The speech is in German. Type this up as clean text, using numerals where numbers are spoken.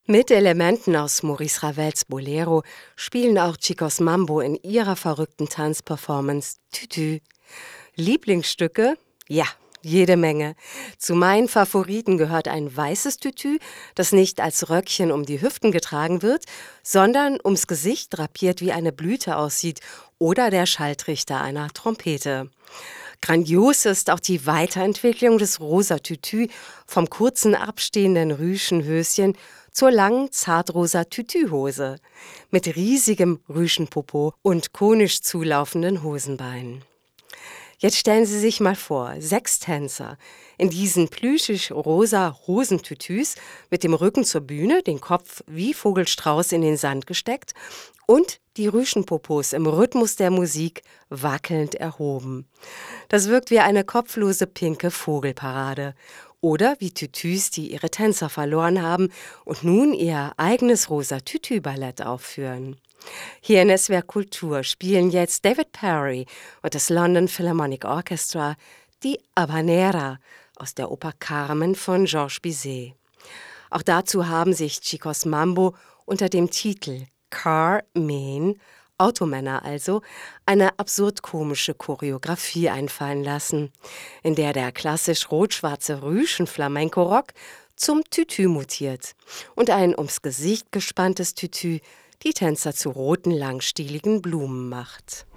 Mit Elementen aus Maurice Ravels Bolero spielen auch Chicos Mambo in ihrer verrückten Tanzperformance Tütü. Lieblingsstücke? Ja, jede Menge. Zu meinen Favoriten gehört ein weißes Tütü, das nicht als Röckchen um die Hüften getragen wird, sondern ums Gesicht drapiert wie eine Blüte aussieht oder der Schalltrichter einer Trompete. Grandios ist auch die Weiterentwicklung des rosa Tütü vom kurzen abstehenden Rüschenhöschen zur langen zartrosa Tütühose mit riesigem Rüschenpopo und konisch zulaufenden Hosenbeinen. Jetzt stellen Sie sich mal vor, 6 Tänzer in diesen plüschig-rosa Hosentütüs mit dem Rücken zur Bühne, den Kopf wie Vogelstrauß in den Sand gesteckt und die Rüschenpopos im Rhythmus der Musik wackelnd erhoben. Das wirkt wie eine kopflose pinke Vogelparade. Oder wie Tütüs, die ihre Tänzer verloren haben und nun ihr eigenes rosa Tütü-Ballett aufführen. Hier in SWR Kultur spielen jetzt David Perry und das London Philharmonic Orchestra die Habanera aus der Oper Carmen von Georges Bizet. Auch dazu haben sich Chicos Mambo unter dem Titel Carmen, Automänner also, eine absurd-komische Choreografie einfallen lassen, in der der klassisch rot-schwarze Rüschen-Flamenco-Rock zum Tütü mutiert und ein ums Gesicht gespanntes Tütü die Tänzer zu roten, langstieligen Blumen macht.